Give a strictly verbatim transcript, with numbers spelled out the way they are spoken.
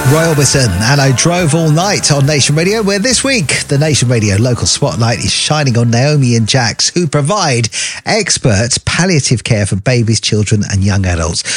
Roy Orbison and I Drove All Night on Nation Radio, where this week the Nation Radio local spotlight is shining on Naomi and Jax, who provide expert palliative care for babies, children and young adults.